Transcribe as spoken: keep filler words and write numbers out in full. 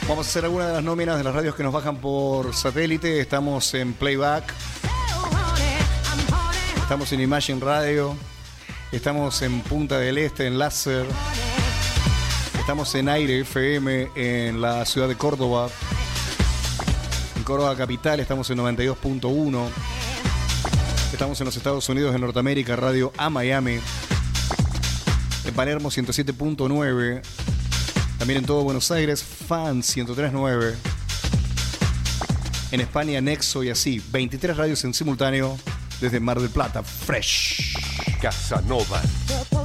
Vamos a hacer algunas de las nóminas de las radios que nos bajan por satélite. Estamos en Playback. Estamos en Imagine Radio. Estamos en Punta del Este, en Láser. Estamos en Aire F M en la ciudad de Córdoba. En Córdoba Capital estamos en noventa y dos punto uno. Estamos en los Estados Unidos de Norteamérica, Radio A Miami. En Palermo ciento siete punto nueve. También en todo Buenos Aires, Fan ciento tres punto nueve. En España, Nexo y así. veintitrés radios en simultáneo desde Mar del Plata. Fresh. Casanova.